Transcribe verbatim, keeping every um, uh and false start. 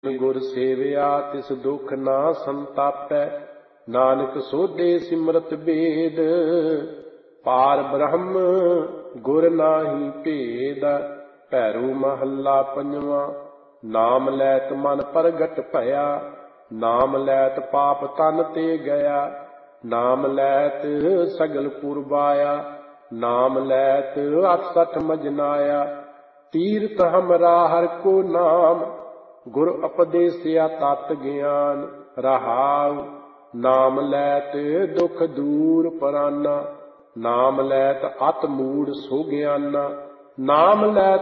ਗੁਰ ਸੇਵਿਆ ਤਿਸ ਦੁਖ ਨਾ ਸੰਤਾਪੈ। ਨਾਨਕ ਸੋਧੇ ਸਿਮਰਤ ਬੇਦ ਪਾਰ ਬ੍ਰਹਮ ਗੁਰ ਨਾਹੀ ਭੇਦ। ਭੈਰੋ ਮਹੱਲਾ ਪੰਜਵਾਂ। ਨਾਮ ਲੈਤ ਮਨ ਪ੍ਰਗਟ ਭਇਆ, ਨਾਮ ਲੈਤ ਪਾਪ ਤਨ ਤੇ ਗਿਆ। ਨਾਮ ਲੈਤ ਸਗਲ ਪੁਰਬਾਇਆ, ਨਾਮ ਲੈਤ ਅਠਸਠ ਮਜਨਾਇਆ। ਤੀਰਥ ਹਮਰਾ ਹਰ ਕੋ ਨਾਮ, ਗੁਰ ਉਪਦੇਸਿਆ ਤਤ ਗਿਆਨ। ਰਹਾਉ ਨਾਮ ਲੈਤ ਦੁਖ ਦੂਰ ਪਰਾਨਾ, ਨਾਮ ਲੈਤ ਅਤ ਮੂੜ ਸੋ ਗਿਆਨਾ। ਨਾਮ ਲੈਤ